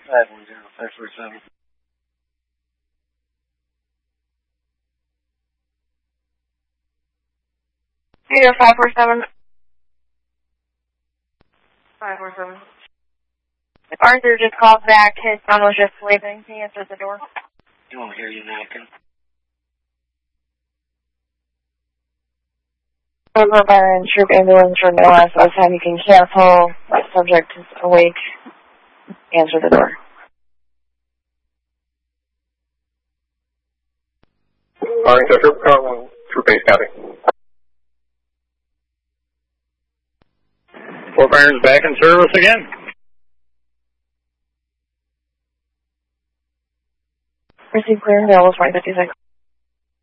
510-547. Peter, 547. 547. Arthur just called back. His son was just sleeping. He answered the door. He won't hear you knocking. Over Byron, troop ambulance for NOS. By the time you can cancel, the subject is awake. Answer the door. Arlington Troop, Car 1, Troop base, copy. Fort Byron's back in service again. Receive clear and available 2056.